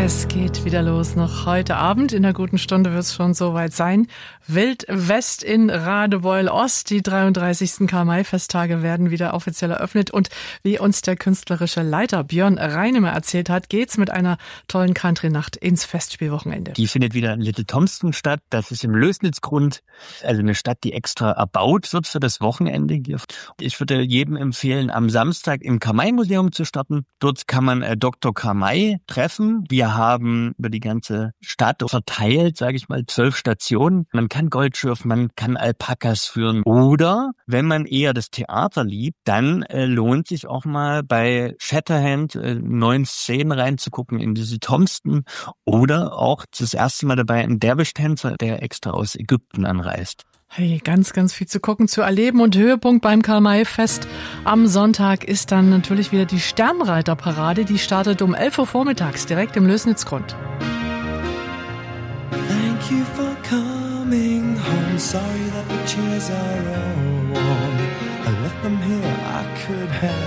Es geht wieder los. Noch heute Abend in der guten Stunde wird es schon soweit sein. Wild West in Radebeul Ost. Die 33. Karl-May-Festtage werden wieder offiziell eröffnet. Und wie uns der künstlerische Leiter Björn Reinemer erzählt hat, geht's mit einer tollen Country-Nacht ins Festspielwochenende. Die findet wieder in Little Thompson statt. Das ist im Lößnitzgrund, also eine Stadt, die extra erbaut wird für das Wochenende. Ich würde jedem empfehlen, am Samstag im Karl-May-Museum zu starten. Dort kann man Dr. Karl-May treffen. Wir haben über die ganze Stadt verteilt, sage ich mal, 12 Stationen. Man kann Goldschürfen, man kann Alpakas führen. Oder, wenn man eher das Theater liebt, dann lohnt sich auch mal bei Shatterhand neuen Szenen reinzugucken in diese Thompson. Oder auch das erste Mal dabei ein Derwisch-Tänzer, der extra aus Ägypten anreist. Hey, ganz, ganz viel zu gucken, zu erleben und Höhepunkt beim Karl-May-Fest am Sonntag ist dann natürlich wieder die Sternreiterparade. Die startet um 11 Uhr vormittags direkt im Lößnitzgrund. Thank you for coming home. Sorry that the chairs are all warm. I left them here, I could have